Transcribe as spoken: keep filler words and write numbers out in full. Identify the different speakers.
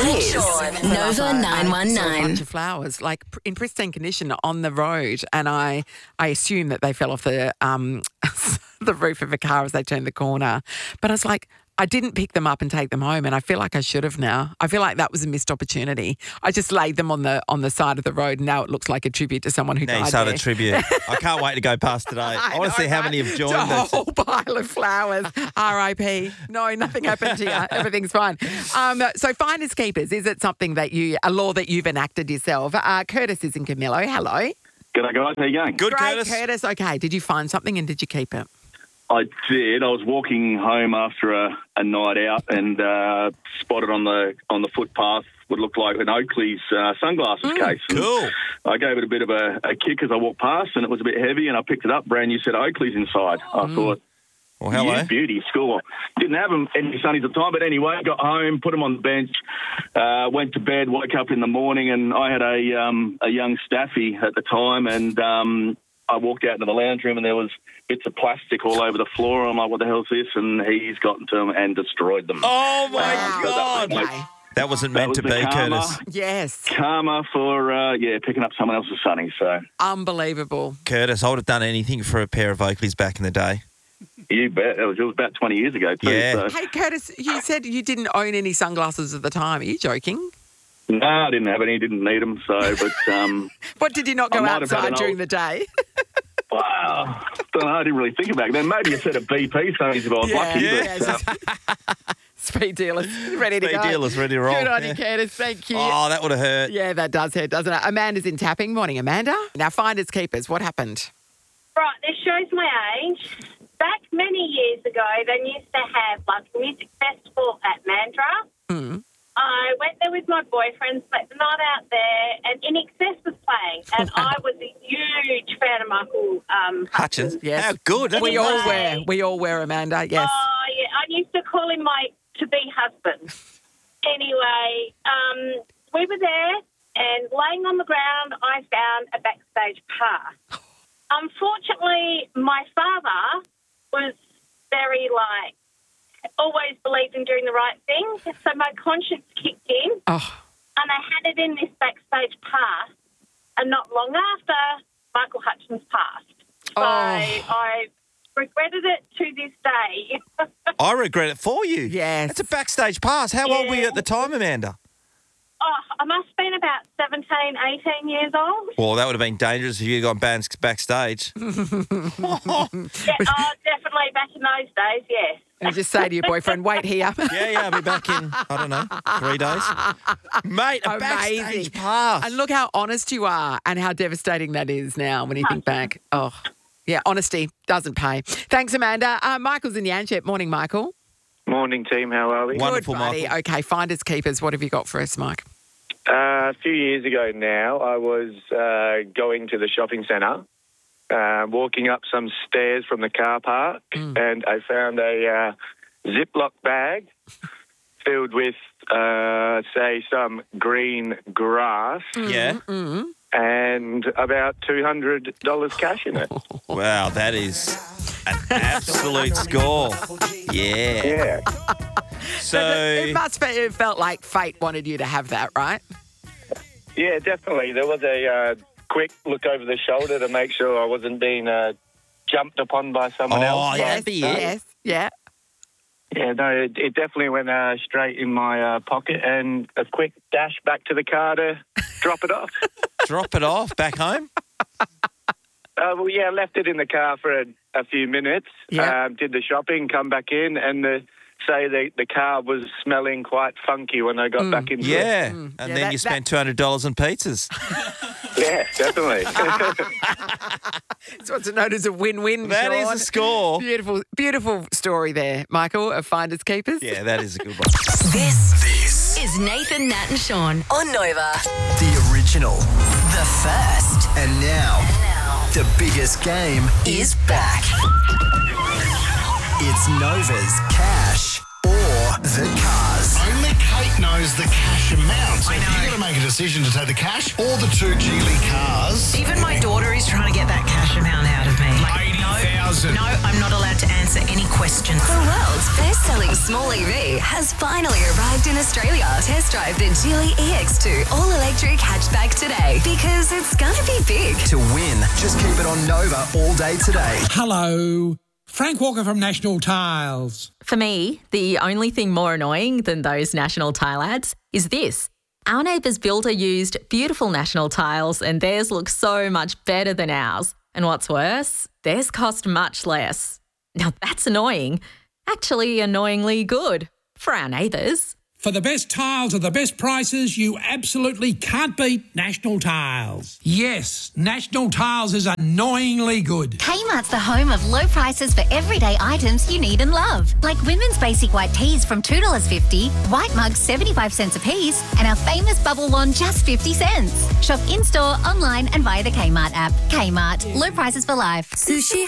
Speaker 1: is Nova nine one
Speaker 2: I saw a
Speaker 1: nine.
Speaker 2: bunch of flowers, like pr- in pristine condition, on the road, and I I assumed that they fell off the um the roof of a car as they turned the corner. But I was like, I didn't pick them up and take them home, and I feel like I should have now. I feel like that was a missed opportunity. I just laid them on the on the side of the road, and now it looks like a tribute to someone who
Speaker 3: Now you
Speaker 2: died
Speaker 3: started
Speaker 2: there.
Speaker 3: a tribute. I can't wait to go past today. I, want to
Speaker 2: know,
Speaker 3: see how
Speaker 2: right?
Speaker 3: many have joined
Speaker 2: It's a
Speaker 3: us.
Speaker 2: whole pile of flowers. R I P. No, nothing happened to you. Everything's fine. Um, so finders keepers, is it something that you, a law that you've enacted yourself? Uh, Curtis is in Camillo. Hello.
Speaker 4: G'day, guys. How you going?
Speaker 3: Good,
Speaker 2: Great,
Speaker 3: Curtis.
Speaker 2: Curtis. Okay. Did you find something and did you keep it?
Speaker 4: I did. I was walking home after a, a night out and uh, spotted on the on the footpath what looked like an Oakley's uh, sunglasses case. And
Speaker 3: Cool.
Speaker 4: I gave it a bit of a, a kick as I walked past, and it was a bit heavy, and I picked it up. Brand new set of Oakley's inside. I thought,
Speaker 3: Well, hello.
Speaker 4: you beauty, score. Didn't have them any sunnies at the time, but anyway, got home, put them on the bench, uh, went to bed, woke up in the morning, and I had a um, a young staffy at the time, and um, I walked out into the lounge room, and there was bits of plastic all over the floor. I'm like, what the hell's this? And he's gotten to them and destroyed them.
Speaker 3: Oh, my
Speaker 2: Wow.
Speaker 3: God.
Speaker 2: Okay.
Speaker 3: That wasn't
Speaker 4: That
Speaker 3: meant
Speaker 4: was
Speaker 3: to
Speaker 4: the
Speaker 3: be,
Speaker 4: karma.
Speaker 3: Curtis.
Speaker 2: Yes.
Speaker 4: Karma for, uh, yeah, picking up someone else's sunnies, so
Speaker 2: Unbelievable.
Speaker 3: Curtis, I would have done anything for a pair of Oakleys back in the day.
Speaker 4: you bet. It was, it was about twenty years ago, too.
Speaker 3: Yeah.
Speaker 4: So.
Speaker 2: Hey, Curtis, you said you didn't own any sunglasses at the time. Are you joking?
Speaker 4: No, I didn't have any, didn't need them, so, but, um,
Speaker 2: What, did you not go
Speaker 4: I might have had
Speaker 2: outside
Speaker 4: an
Speaker 2: during
Speaker 4: old-
Speaker 2: the day?
Speaker 4: wow, don't know, I didn't really think about it. Then maybe a set of B P sunnies if I was lucky,
Speaker 2: yeah.
Speaker 4: but, uh,
Speaker 2: Speed dealers, ready to
Speaker 3: Speed
Speaker 2: go.
Speaker 3: dealers, ready to roll.
Speaker 2: Good on
Speaker 3: Yeah.
Speaker 2: you, Curtis. Thank you.
Speaker 3: Oh, that would have hurt.
Speaker 2: Yeah, that does hurt, doesn't it? Amanda's in Tapping. Morning, Amanda. Now, finders keepers, what happened?
Speaker 5: Right, this shows my age. Back many years ago, they used to have like a music festival at Mandurah.
Speaker 2: Mm.
Speaker 5: I went there with my boyfriend, spent the night out there, and In Excess was playing. And I was a huge fan of Michael um,
Speaker 3: Hutchins.
Speaker 2: Yes.
Speaker 3: How good. That's
Speaker 2: We all
Speaker 5: Anyway.
Speaker 2: wear. We all wear, Amanda. Yes.
Speaker 5: Oh, yeah, I used to call him my to-be husband. Anyway, um, we were there, and laying on the ground, I found a backstage pass. Unfortunately, my father was very, like, always believed in doing the right thing, so my conscience kicked in,
Speaker 2: Oh,
Speaker 5: and I had it in this backstage pass, and not long after, Michael Hutchins passed. So
Speaker 2: Oh.
Speaker 5: I regretted it to this day.
Speaker 3: I regret it for you.
Speaker 2: yes.
Speaker 3: It's a backstage pass. How old were you
Speaker 5: Yeah.
Speaker 3: at the time, Amanda?
Speaker 5: Oh, I must have been about seventeen, eighteen years old.
Speaker 3: Well, that would have been dangerous if you got bands backstage.
Speaker 5: Yeah, oh, definitely back in those days, yes.
Speaker 2: And just say to your boyfriend, wait here.
Speaker 3: Yeah, yeah, I'll be back in, I don't know, three days. Mate, a
Speaker 2: Amazing.
Speaker 3: backstage pass.
Speaker 2: And look how honest you are and how devastating that is now when you think back. Oh, yeah, honesty doesn't pay. Thanks, Amanda. Uh, Michael's in Yanchep. Morning, Michael.
Speaker 6: Morning, team. How are we?
Speaker 3: Wonderful,
Speaker 2: Good, buddy.
Speaker 3: Michael.
Speaker 2: Okay, finders keepers. What have you got for us, Mike?
Speaker 6: Uh, a few years ago now, I was uh, going to the shopping centre, uh, walking up some stairs from the car park, and I found a uh, Ziploc bag filled with, uh, say, some green grass
Speaker 3: Yeah.
Speaker 6: and about two hundred dollars cash in it.
Speaker 3: Wow, that is an absolute score. Yeah.
Speaker 6: Yeah.
Speaker 3: So,
Speaker 2: It must be, it felt like fate wanted you to have that, right?
Speaker 6: Yeah, definitely. There was a uh, quick look over the shoulder to make sure I wasn't being uh, jumped upon by someone
Speaker 3: Oh,
Speaker 6: else.
Speaker 3: yeah.
Speaker 2: Yes,
Speaker 3: That'd be it.
Speaker 2: yes, yeah.
Speaker 6: Yeah, no, it, it definitely went uh, straight in my uh, pocket, and a quick dash back to the car to drop it off.
Speaker 3: drop it off back home.
Speaker 6: Uh, well, yeah, left it in the car for a, a few minutes,
Speaker 2: Yeah.
Speaker 6: um, did the shopping, come back in, and the, say the, the car was smelling quite funky when I got back into
Speaker 3: Yeah.
Speaker 6: it.
Speaker 3: And
Speaker 2: Yeah,
Speaker 3: then
Speaker 2: that-
Speaker 3: you spent two hundred dollars on pizzas.
Speaker 6: Yeah, definitely.
Speaker 2: It's what's known as a win-win,
Speaker 3: That is
Speaker 2: Sean.
Speaker 3: a score.
Speaker 2: Beautiful, beautiful story there, Michael, of Finders Keepers.
Speaker 3: Yeah, that is a good one.
Speaker 1: This, this is Nathan, Nat and Sean on Nova.
Speaker 7: The original.
Speaker 1: The first
Speaker 7: And now,
Speaker 1: now
Speaker 7: the biggest game
Speaker 1: is back.
Speaker 7: It's Nova's Cash or the Cars.
Speaker 8: Only Kate knows the cash amount. So you've got to make a decision to take the cash or the two Geely cars.
Speaker 9: Even my daughter is trying to get that cash amount out of me.
Speaker 8: Lady thousand.
Speaker 1: No, I'm not allowed to answer any questions.
Speaker 9: The world's best-selling small E V has finally arrived in Australia. Test drive the Geely E X two all-electric hatchback today because it's gonna be big.
Speaker 7: To win, just keep it on Nova all day today.
Speaker 10: Hello. Frank Walker from National Tiles.
Speaker 11: For me, the only thing more annoying than those National Tile ads is this. Our neighbour's builder used beautiful National Tiles and theirs looks so much better than ours. And what's worse, theirs cost much less. Now that's annoying. Actually annoyingly good for our neighbours.
Speaker 10: For the best tiles at the best prices, you absolutely can't beat National Tiles. Yes, National Tiles is annoyingly good.
Speaker 12: Kmart's the home of low prices for everyday items you need and love. Like women's basic white tees from two dollars fifty, white mugs seventy-five cents a piece, and our famous bubble wand just fifty cents. Shop in-store, online and via the Kmart app. Kmart, low prices for life.
Speaker 9: Sushi